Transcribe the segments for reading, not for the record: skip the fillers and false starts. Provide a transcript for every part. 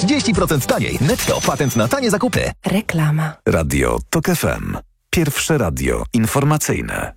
30% taniej. Netto. Patent na tanie zakupy. Reklama. Radio TOK FM. Pierwsze radio informacyjne.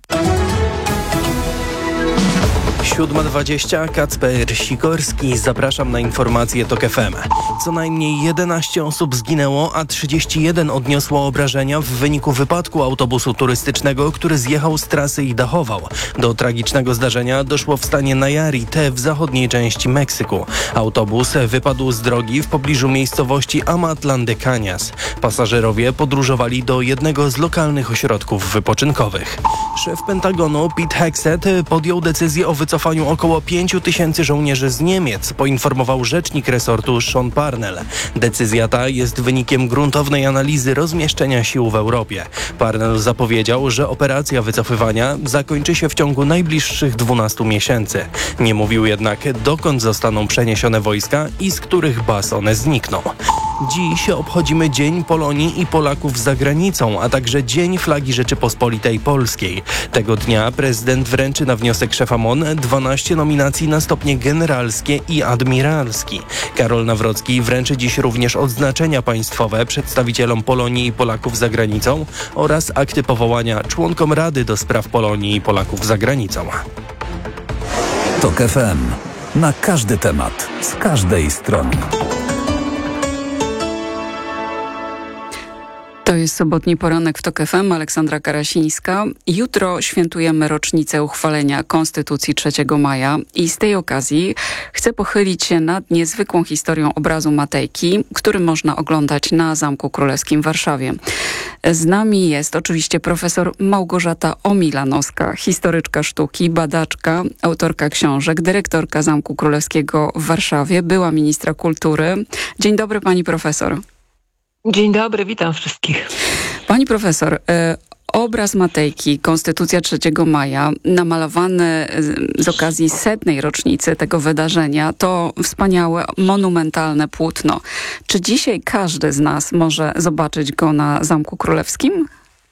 7:20, Kacper Sikorski. Zapraszam na informacje TOK FM. Co najmniej 11 osób zginęło, a 31 odniosło obrażenia w wyniku wypadku autobusu turystycznego, który zjechał z trasy i dachował. Do tragicznego zdarzenia doszło w stanie Nayarit w zachodniej części Meksyku. Autobus wypadł z drogi w pobliżu miejscowości Amatlán de Cañas. Pasażerowie podróżowali do jednego z lokalnych ośrodków wypoczynkowych. Szef Pentagonu Pete Hegseth podjął decyzję o wycofaniu około 5 000 żołnierzy z Niemiec, poinformował rzecznik resortu Sean Parnell. Decyzja ta jest wynikiem gruntownej analizy rozmieszczenia sił w Europie. Parnell zapowiedział, że operacja wycofywania zakończy się w ciągu najbliższych 12 miesięcy. Nie mówił jednak, dokąd zostaną przeniesione wojska i z których baz one znikną. Dziś obchodzimy Dzień Polonii i Polaków za granicą, a także Dzień Flagi Rzeczypospolitej Polskiej. Tego dnia prezydent wręczy na wniosek szefa MON 12 nominacji na stopnie generalskie i admiralski. Karol Nawrocki wręczy dziś również odznaczenia państwowe przedstawicielom Polonii i Polaków za granicą oraz akty powołania członkom Rady do Spraw Polonii i Polaków za granicą. TOK FM. Na każdy temat, z każdej strony. To jest sobotni poranek w TOK FM. Aleksandra Karasińska. Jutro świętujemy rocznicę uchwalenia Konstytucji 3 maja i z tej okazji chcę pochylić się nad niezwykłą historią obrazu Matejki, który można oglądać na Zamku Królewskim w Warszawie. Z nami jest oczywiście profesor Małgorzata Omilanowska, historyczka sztuki, badaczka, autorka książek, dyrektorka Zamku Królewskiego w Warszawie, była ministra kultury. Dzień dobry, pani profesor. Dzień dobry, witam wszystkich. Pani profesor, obraz Matejki, Konstytucja 3 maja, namalowany z okazji 100. rocznicy tego wydarzenia, to wspaniałe, monumentalne płótno. Czy dzisiaj każdy z nas może zobaczyć go na Zamku Królewskim?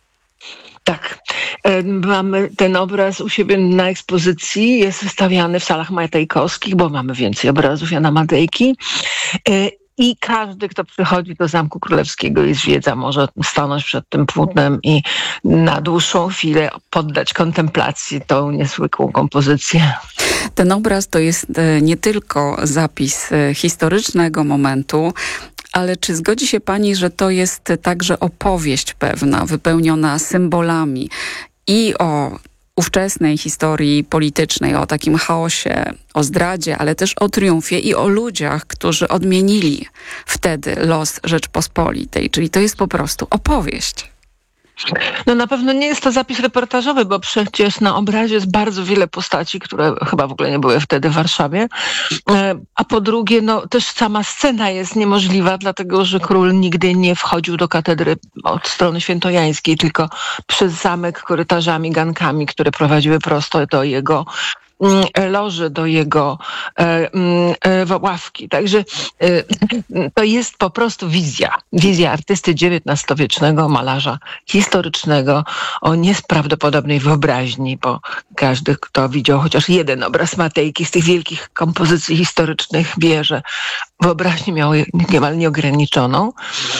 Tak. Mamy ten obraz u siebie na ekspozycji, jest wystawiany w salach matejkowskich, bo mamy więcej obrazów Jana Matejki. I każdy, kto przychodzi do Zamku Królewskiego i zwiedza, może stanąć przed tym płótnem i na dłuższą chwilę poddać kontemplacji tą niezwykłą kompozycję. Ten obraz to jest nie tylko zapis historycznego momentu, ale czy zgodzi się pani, że to jest także opowieść pewna, wypełniona symbolami i o ówczesnej historii politycznej, o takim chaosie, o zdradzie, ale też o triumfie i o ludziach, którzy odmienili wtedy los Rzeczpospolitej. Czyli to jest po prostu opowieść. No na pewno nie jest to zapis reportażowy, bo przecież na obrazie jest bardzo wiele postaci, które chyba w ogóle nie były wtedy w Warszawie. A po drugie, no też sama scena jest niemożliwa, dlatego że król nigdy nie wchodził do katedry od strony świętojańskiej, tylko przez zamek korytarzami, gankami, które prowadziły prosto do jego loży, do jego ławki. Także to jest po prostu wizja artysty XIX-wiecznego, malarza historycznego o nieprawdopodobnej wyobraźni, bo każdy, kto widział chociaż jeden obraz Matejki z tych wielkich kompozycji historycznych, wie, że wyobraźnię miał niemal nieograniczoną.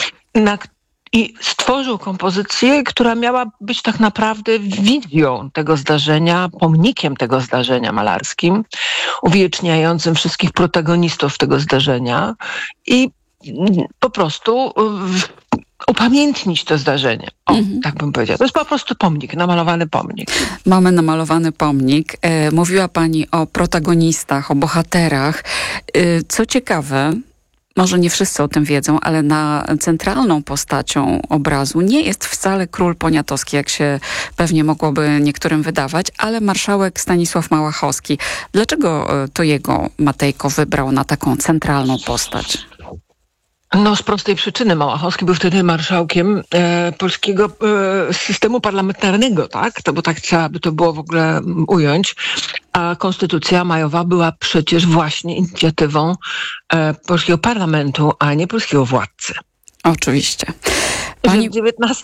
I stworzył kompozycję, która miała być tak naprawdę wizją tego zdarzenia, pomnikiem tego zdarzenia malarskim, uwieczniającym wszystkich protagonistów tego zdarzenia i po prostu upamiętnić to zdarzenie. Tak bym powiedziała. To jest po prostu pomnik, namalowany pomnik. Mamy namalowany pomnik. Mówiła pani o protagonistach, o bohaterach. Co ciekawe, może nie wszyscy o tym wiedzą, ale centralną postacią obrazu nie jest wcale król poniatowski, jak się pewnie mogłoby niektórym wydawać, ale marszałek Stanisław Małachowski. Dlaczego to jego Matejko wybrał na taką centralną postać? No z prostej przyczyny. Małachowski był wtedy marszałkiem polskiego systemu parlamentarnego, tak? Bo tak trzeba by to było w ogóle ująć. A konstytucja majowa była przecież właśnie inicjatywą polskiego parlamentu, a nie polskiego władcy. Oczywiście. Pani... W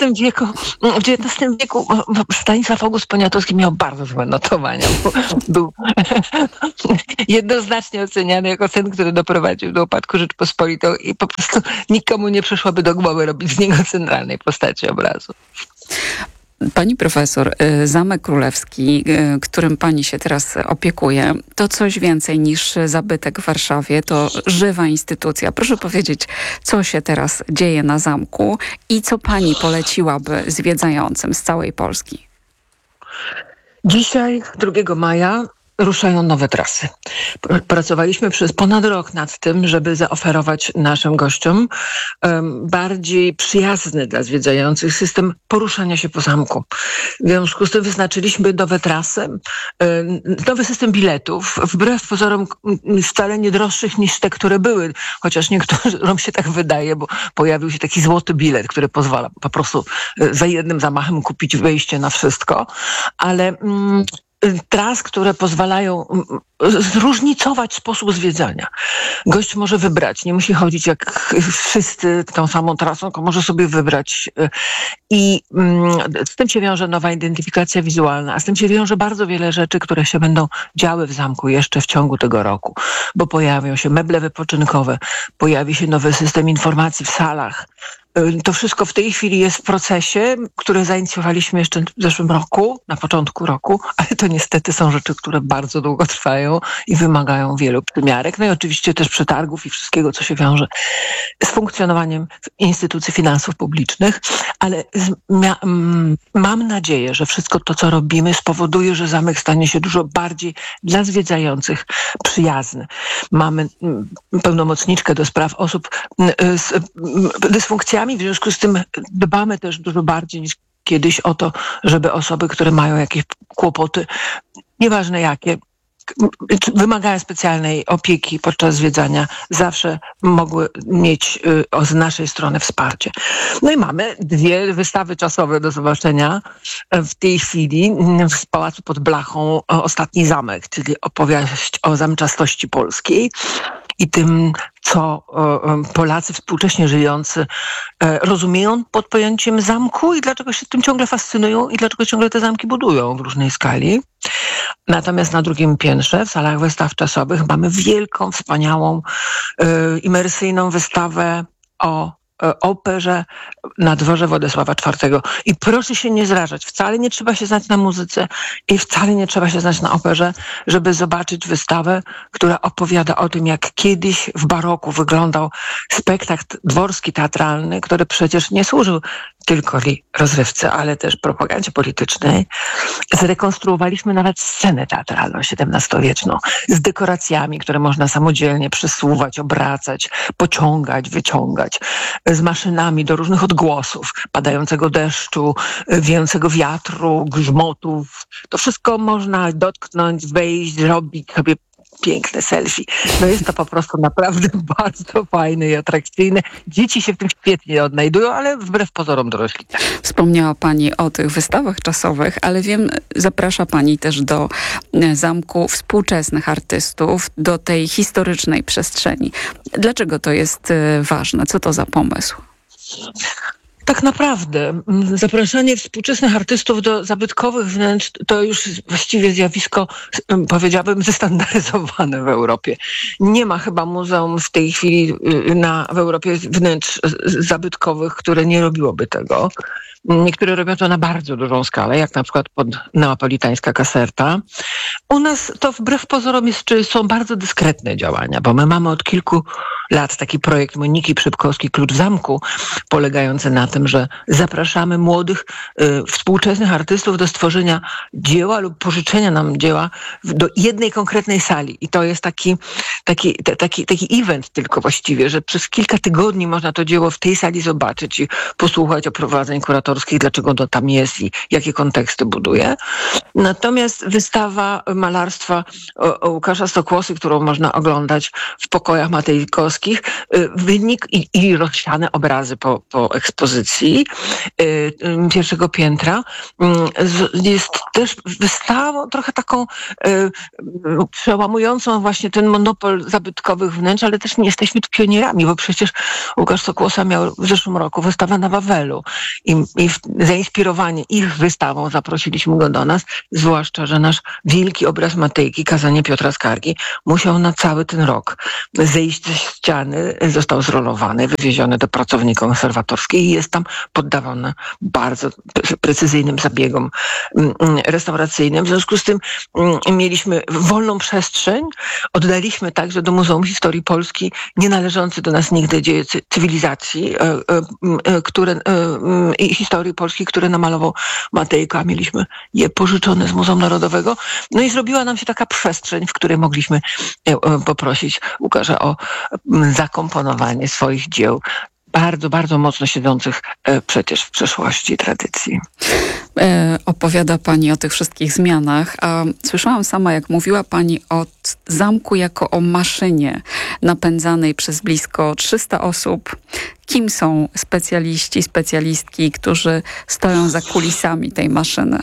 XIX wieku Stanisław August Poniatowski miał bardzo złe notowania. Był jednoznacznie oceniany jako ten, który doprowadził do upadku Rzeczpospolitą i po prostu nikomu nie przyszłoby do głowy robić z niego centralnej postaci obrazu. Pani profesor, Zamek Królewski, którym pani się teraz opiekuje, to coś więcej niż zabytek w Warszawie, to żywa instytucja. Proszę powiedzieć, co się teraz dzieje na zamku i co pani poleciłaby zwiedzającym z całej Polski? Dzisiaj, 2 maja, ruszają nowe trasy. Pracowaliśmy przez ponad rok nad tym, żeby zaoferować naszym gościom bardziej przyjazny dla zwiedzających system poruszania się po zamku. W związku z tym wyznaczyliśmy nowe trasy, nowy system biletów, wbrew pozorom wcale nie droższych niż te, które były, chociaż niektórym się tak wydaje, bo pojawił się taki złoty bilet, który pozwala po prostu za jednym zamachem kupić wejście na wszystko, ale tras, które pozwalają zróżnicować sposób zwiedzania. Gość może wybrać, nie musi chodzić jak wszyscy tą samą trasą, tylko może sobie wybrać. I z tym się wiąże nowa identyfikacja wizualna, a z tym się wiąże bardzo wiele rzeczy, które się będą działy w zamku jeszcze w ciągu tego roku, bo pojawią się meble wypoczynkowe, pojawi się nowy system informacji w salach. To wszystko w tej chwili jest w procesie, który zainicjowaliśmy jeszcze w zeszłym roku, na początku roku, ale to niestety są rzeczy, które bardzo długo trwają i wymagają wielu przymiarek. No i oczywiście też przetargów i wszystkiego, co się wiąże z funkcjonowaniem instytucji finansów publicznych, ale mam nadzieję, że wszystko to, co robimy, spowoduje, że zamek stanie się dużo bardziej dla zwiedzających przyjazny. Mamy pełnomocniczkę do spraw osób z dysfunkcjami, w związku z tym dbamy też dużo bardziej niż kiedyś o to, żeby osoby, które mają jakieś kłopoty, nieważne jakie, wymagają specjalnej opieki podczas zwiedzania, zawsze mogły mieć z naszej strony wsparcie. No i mamy 2 wystawy czasowe do zobaczenia w tej chwili w Pałacu pod Blachą Ostatni Zamek, czyli opowieść o zamczastości polskiej i tym, co Polacy współcześnie żyjący rozumieją pod pojęciem zamku i dlaczego się tym ciągle fascynują i dlaczego ciągle te zamki budują w różnej skali. Natomiast na 2. piętrze w salach wystaw czasowych mamy wielką, wspaniałą, imersyjną wystawę o operze na dworze Władysława IV. I proszę się nie zrażać, wcale nie trzeba się znać na muzyce i wcale nie trzeba się znać na operze, żeby zobaczyć wystawę, która opowiada o tym, jak kiedyś w baroku wyglądał spektakl dworski teatralny, który przecież nie służył tylko rozrywce, ale też propagandzie politycznej. Zrekonstruowaliśmy nawet scenę teatralną XVII-wieczną z dekoracjami, które można samodzielnie przesuwać, obracać, pociągać, wyciągać, z maszynami do różnych odgłosów, padającego deszczu, wiejącego wiatru, grzmotów. To wszystko można dotknąć, wejść, zrobić sobie piękne selfie. No jest to po prostu naprawdę bardzo fajne i atrakcyjne. Dzieci się w tym świetnie odnajdują, ale wbrew pozorom dorośli. Wspomniała pani o tych wystawach czasowych, ale wiem, zaprasza pani też do zamku współczesnych artystów, do tej historycznej przestrzeni. Dlaczego to jest ważne? Co to za pomysł? Tak naprawdę zapraszanie współczesnych artystów do zabytkowych wnętrz to już właściwie zjawisko, powiedziałabym, zestandaryzowane w Europie. Nie ma chyba muzeum w tej chwili w Europie wnętrz zabytkowych, które nie robiłoby tego. Niektóre robią to na bardzo dużą skalę, jak na przykład neapolitańska Caserta. U nas to wbrew pozorom są bardzo dyskretne działania, bo my mamy od kilku lat taki projekt Moniki Przypkowskiej Klucz w zamku, polegający na tym, że zapraszamy młodych, współczesnych artystów do stworzenia dzieła lub pożyczenia nam dzieła do jednej konkretnej sali. I to jest taki event tylko właściwie, że przez kilka tygodni można to dzieło w tej sali zobaczyć i posłuchać oprowadzeń kuratorskich konserwatorskich, dlaczego to tam jest i jakie konteksty buduje. Natomiast wystawa malarstwa Łukasza Stokłosy, którą można oglądać w pokojach matejkowskich, wynik i rozsiane obrazy po ekspozycji pierwszego piętra, jest też wystawą trochę taką przełamującą właśnie ten monopol zabytkowych wnętrz, ale też nie jesteśmy tu pionierami, bo przecież Łukasz Stokłosa miał w zeszłym roku wystawę na Wawelu i zainspirowani ich wystawą zaprosiliśmy go do nas, zwłaszcza, że nasz wielki obraz Matejki, Kazanie Piotra Skargi, musiał na cały ten rok zejść ze ściany, został zrolowany, wywieziony do pracowni konserwatorskiej i jest tam poddawany bardzo precyzyjnym zabiegom restauracyjnym. W związku z tym mieliśmy wolną przestrzeń, oddaliśmy także do Muzeum Historii Polski nie należący do nas nigdy dzieje cywilizacji i historii polskiej, które namalował Matejko, a mieliśmy je pożyczone z Muzeum Narodowego. No i zrobiła nam się taka przestrzeń, w której mogliśmy poprosić Łukasza o zakomponowanie swoich dzieł, bardzo, bardzo mocno siedzących przecież w przeszłości tradycji. Opowiada Pani o tych wszystkich zmianach, a słyszałam sama, jak mówiła Pani o zamku jako o maszynie napędzanej przez blisko 300 osób. Kim są specjaliści, specjalistki, którzy stoją za kulisami tej maszyny?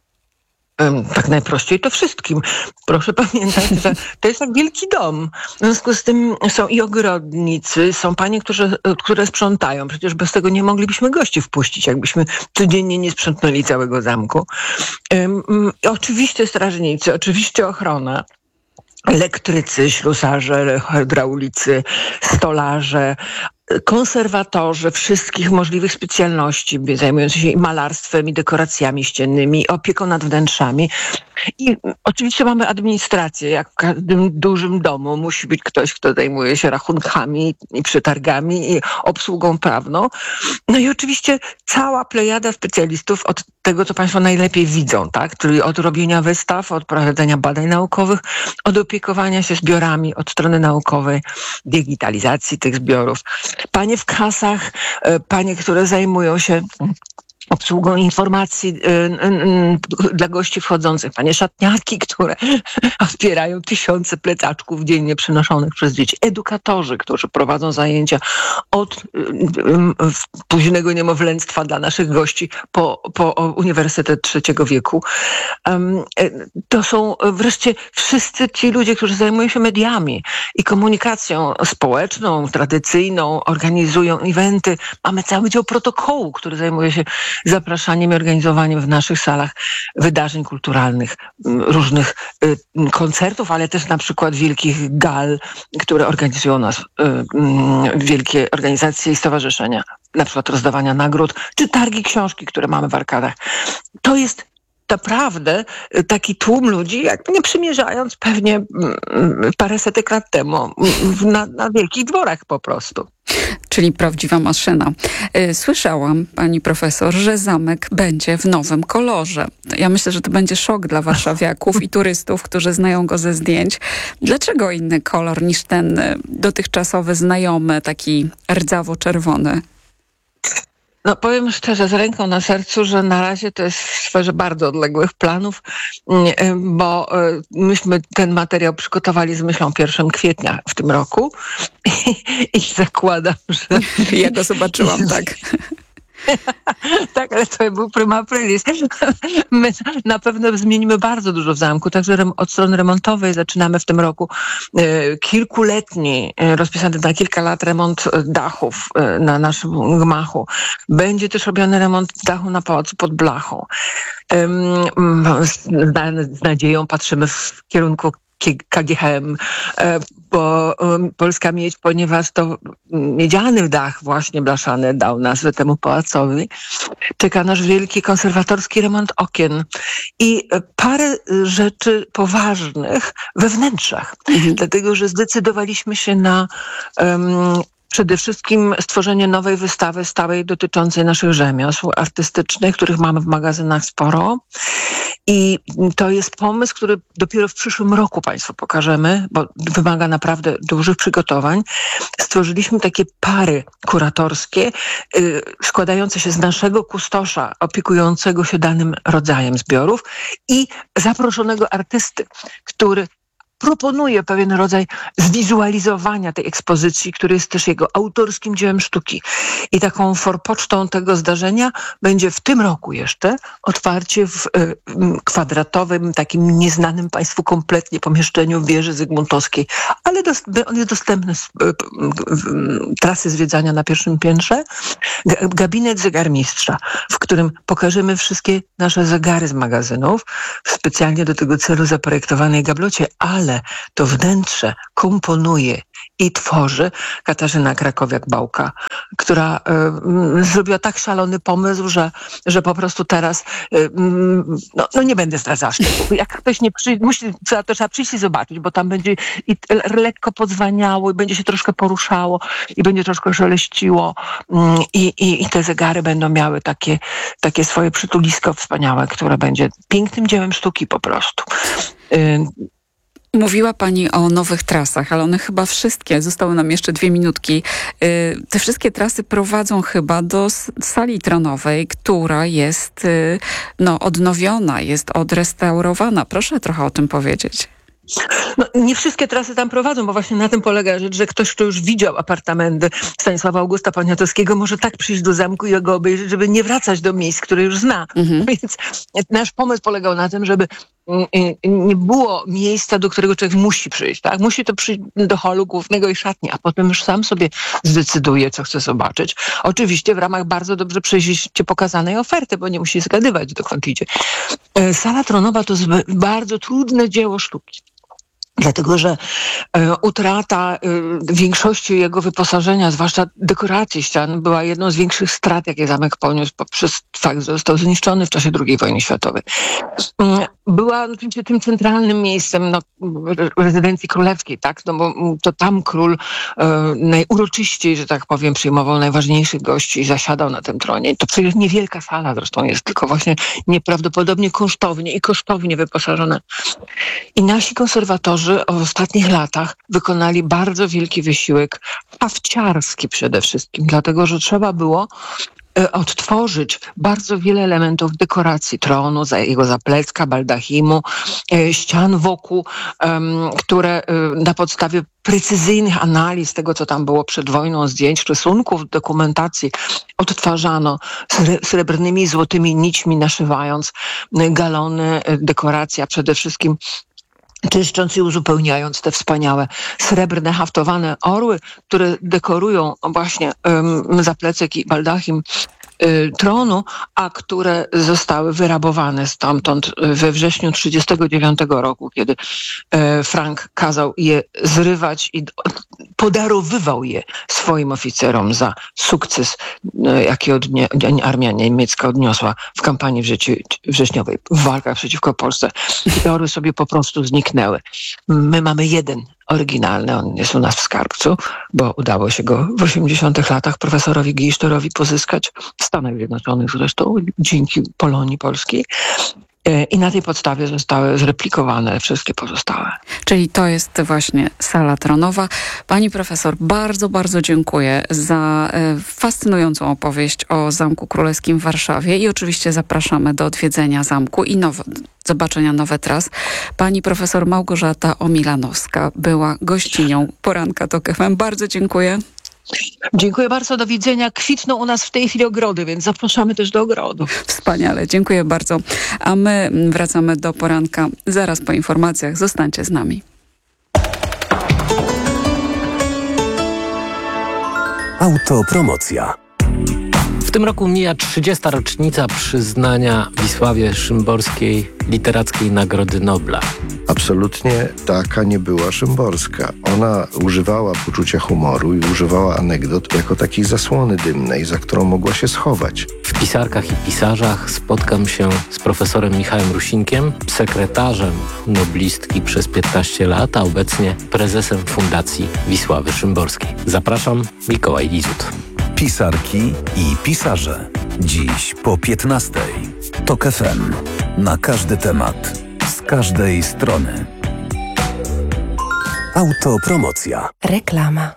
Tak najprościej to wszystkim. Proszę pamiętać, że to jest jak wielki dom. W związku z tym są i ogrodnicy, są panie, które sprzątają. Przecież bez tego nie moglibyśmy gości wpuścić, jakbyśmy codziennie nie sprzątnęli całego zamku. Oczywiście strażnicy, oczywiście ochrona. Elektrycy, ślusarze, hydraulicy, stolarze, konserwatorzy wszystkich możliwych specjalności, zajmujący się i malarstwem, i dekoracjami ściennymi, i opieką nad wnętrzami. I oczywiście mamy administrację, jak w każdym dużym domu musi być ktoś, kto zajmuje się rachunkami i przetargami i obsługą prawną. No i oczywiście cała plejada specjalistów od tego, co Państwo najlepiej widzą, tak? Czyli od robienia wystaw, od prowadzenia badań naukowych, od opiekowania się zbiorami od strony naukowej, digitalizacji tych zbiorów. Panie w kasach, panie, które zajmują się obsługą informacji dla gości wchodzących, panie szatniarki, które otwierają tysiące plecaczków dziennie przynoszonych przez dzieci, edukatorzy, którzy prowadzą zajęcia od późnego niemowlęctwa dla naszych gości po Uniwersytet III wieku. To są wreszcie wszyscy ci ludzie, którzy zajmują się mediami i komunikacją społeczną, tradycyjną, organizują eventy. Mamy cały dział protokołu, który zajmuje się zapraszaniem i organizowaniem w naszych salach wydarzeń kulturalnych, różnych koncertów, ale też na przykład wielkich gal, które organizują nas wielkie organizacje i stowarzyszenia, na przykład rozdawania nagród, czy targi książki, które mamy w arkadach. To jest naprawdę taki tłum ludzi, jak nie przymierzając pewnie paręsetek lat temu na wielkich dworach po prostu. Czyli prawdziwa maszyna. Słyszałam, pani profesor, że zamek będzie w nowym kolorze. Ja myślę, że to będzie szok dla warszawiaków i turystów, którzy znają go ze zdjęć. Dlaczego inny kolor niż ten dotychczasowy, znajomy, taki rdzawo-czerwony? No powiem szczerze, z ręką na sercu, że na razie to jest w sferze bardzo odległych planów, bo myśmy ten materiał przygotowali z myślą 1 kwietnia w tym roku i zakładam, że... Ja go zobaczyłam, tak. Tak, ale to był prima aprilis. My na pewno zmienimy bardzo dużo w zamku, także od strony remontowej zaczynamy w tym roku kilkuletni, rozpisany na kilka lat remont dachów na naszym gmachu. Będzie też robiony remont dachu na Pałacu pod Blachą. Z nadzieją patrzymy w kierunku KGHM, bo Polska Miedź, ponieważ to miedziany dach właśnie blaszany dał nazwę temu pałacowi, czeka nasz wielki konserwatorski remont okien i parę rzeczy poważnych we wnętrzach, dlatego że zdecydowaliśmy się na przede wszystkim stworzenie nowej wystawy stałej dotyczącej naszych rzemiosł artystycznych, których mamy w magazynach sporo. I to jest pomysł, który dopiero w przyszłym roku Państwu pokażemy, bo wymaga naprawdę dużych przygotowań. Stworzyliśmy takie pary kuratorskie składające się z naszego kustosza opiekującego się danym rodzajem zbiorów i zaproszonego artysty, który proponuje pewien rodzaj zwizualizowania tej ekspozycji, który jest też jego autorskim dziełem sztuki. I taką forpocztą tego zdarzenia będzie w tym roku jeszcze otwarcie w kwadratowym, takim nieznanym Państwu kompletnie pomieszczeniu wieży Zygmuntowskiej. Ale on jest dostępny z trasy zwiedzania na pierwszym piętrze. Gabinet zegarmistrza, w którym pokażemy wszystkie nasze zegary z magazynów, w specjalnie do tego celu zaprojektowanej gablocie, ale to wnętrze komponuje i tworzy Katarzyna Krakowiak-Bałka, która zrobiła tak szalony pomysł, że po prostu teraz nie będę zdradzała szczegółów. Jak ktoś nie to trzeba przyjść i zobaczyć, bo tam będzie i lekko podzwaniało i będzie się troszkę poruszało i będzie troszkę szeleściło i te zegary będą miały takie swoje przytulisko wspaniałe, które będzie pięknym dziełem sztuki po prostu. Mówiła Pani o nowych trasach, ale one chyba wszystkie, zostały nam jeszcze 2 minutki, te wszystkie trasy prowadzą chyba do sali tronowej, która jest odnowiona, jest odrestaurowana. Proszę trochę o tym powiedzieć. Nie wszystkie trasy tam prowadzą, bo właśnie na tym polega rzecz, że ktoś, kto już widział apartamenty Stanisława Augusta Poniatowskiego, może tak przyjść do zamku i go obejrzeć, żeby nie wracać do miejsc, które już zna. Więc nasz pomysł polegał na tym, żeby nie było miejsca, do którego człowiek musi przyjść. Tak? Musi to przyjść do holu głównego i szatni, a potem już sam sobie zdecyduje, co chce zobaczyć. Oczywiście w ramach bardzo dobrze przejrzyście pokazanej oferty, bo nie musi zgadywać, dokąd idzie. Sala tronowa to jest bardzo trudne dzieło sztuki. Dlatego, że utrata większości jego wyposażenia, zwłaszcza dekoracji ścian, była jedną z większych strat, jakie zamek poniósł poprzez fakt, że został zniszczony w czasie II wojny światowej. Była oczywiście tym centralnym miejscem rezydencji królewskiej, tak? No bo to tam król najuroczyściej, że tak powiem, przyjmował najważniejszych gości i zasiadał na tym tronie. To przecież niewielka sala zresztą jest, tylko właśnie nieprawdopodobnie kosztownie wyposażona. I nasi konserwatorzy w ostatnich latach wykonali bardzo wielki wysiłek hafciarski przede wszystkim, dlatego że trzeba było odtworzyć bardzo wiele elementów dekoracji tronu, jego zaplecka, baldachimu, ścian wokół, które na podstawie precyzyjnych analiz tego, co tam było przed wojną, zdjęć, rysunków, dokumentacji, odtwarzano srebrnymi i złotymi nićmi, naszywając galony, dekoracja przede wszystkim czyszcząc i uzupełniając te wspaniałe srebrne, haftowane orły, które dekorują właśnie zaplecek i baldachim tronu, a które zostały wyrabowane stamtąd we wrześniu 1939 roku, kiedy Frank kazał je zrywać i podarowywał je swoim oficerom za sukces, jaki armia niemiecka odniosła w kampanii wrześniowej, w walkach przeciwko Polsce. Te orły sobie po prostu zniknęły. My mamy jeden oryginalny, on jest u nas w skarbcu, bo udało się go w 80-tych latach profesorowi Gisztorowi pozyskać w Stanach Zjednoczonych zresztą, dzięki Polonii polskiej. I na tej podstawie zostały zreplikowane wszystkie pozostałe. Czyli to jest właśnie sala tronowa. Pani profesor, bardzo, bardzo dziękuję za fascynującą opowieść o Zamku Królewskim w Warszawie i oczywiście zapraszamy do odwiedzenia zamku i zobaczenia nowe tras. Pani profesor Małgorzata Omilanowska była gościnią Poranka TOK FM. Bardzo dziękuję. Dziękuję bardzo, do widzenia. Kwitną u nas w tej chwili ogrody, więc zapraszamy też do ogrodów. Wspaniale, dziękuję bardzo. A my wracamy do poranka zaraz po informacjach. Zostańcie z nami. Autopromocja. W tym roku mija 30. rocznica przyznania Wisławie Szymborskiej Literackiej Nagrody Nobla. Absolutnie taka nie była Szymborska. Ona używała poczucia humoru i używała anegdot jako takiej zasłony dymnej, za którą mogła się schować. W Pisarkach i Pisarzach spotkam się z profesorem Michałem Rusinkiem, sekretarzem noblistki przez 15 lat, a obecnie prezesem Fundacji Wisławy Szymborskiej. Zapraszam, Mikołaj Lizut. Pisarki i pisarze. Dziś po 15. TOK FM. Na każdy temat. Z każdej strony. Autopromocja. Reklama.